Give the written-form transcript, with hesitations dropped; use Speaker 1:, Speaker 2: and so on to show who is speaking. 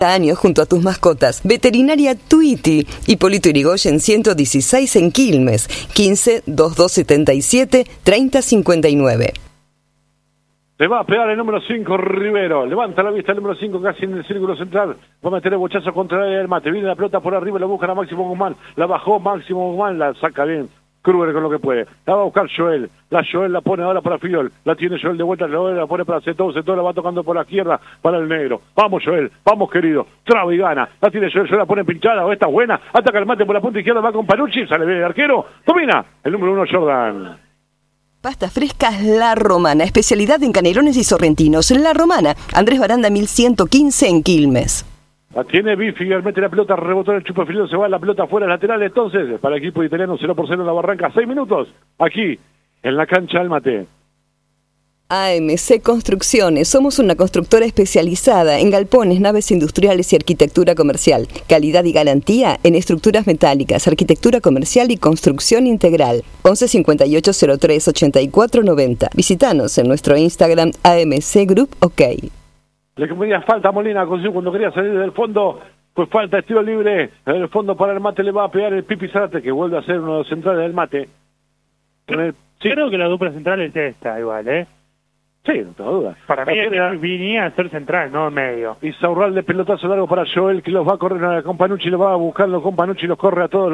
Speaker 1: Años junto a tus mascotas. Veterinaria Tuiti, Hipólito Yrigoyen 116 en Quilmes, 15 2277 3059.
Speaker 2: Le va a pegar el número 5, Rivero. Levanta la vista el número 5, casi en el círculo central. Va a meter el bochazo contra el área del mate. Viene la pelota por arriba, la busca a Máximo Guzmán. La bajó Máximo Guzmán, la saca bien Kruger con lo que puede. La va a buscar Joel. La Joel la pone ahora para Fillol. La tiene Joel de vuelta, la pone para Cetó. Cetó la va tocando por la izquierda para el negro. Vamos Joel, vamos querido. Traba y gana. La tiene Joel, la pone pinchada. O esta buena. Ataca el mate por la punta izquierda, va con Panucci. Sale bien el arquero. Domina el número 1, Jordan.
Speaker 1: Pastas frescas La Romana, especialidad en canelones y sorrentinos. La Romana, Andrés Baranda 1115 en Quilmes.
Speaker 2: La tiene Bifiger, mete la pelota, rebotó en el chupafilo, se va la pelota fuera lateral, entonces para el equipo italiano 0-0 en la Barranca, 6 minutos, aquí, en la cancha del Mate.
Speaker 1: AMC Construcciones, somos una constructora especializada en galpones, naves industriales y arquitectura comercial. Calidad y garantía en estructuras metálicas, arquitectura comercial y construcción integral. 11 58 03 84 90. Visítanos en nuestro Instagram AMC Group OK.
Speaker 2: Le cometía falta a Molina cuando quería salir del fondo, pues falta estilo libre, en el fondo para el Mate le va a pegar el Pipi Zárate, que vuelve a ser uno de los centrales del Mate.
Speaker 3: Creo que la dupla central es esta igual, ¿eh?
Speaker 2: Sí, no tengo duda.
Speaker 3: Para mí venía a ser central, no medio.
Speaker 2: Y Saurral de pelotazo largo para Joel, que los va a correr con Panucci, lo va a buscarlo con Panucci, los corre a todos.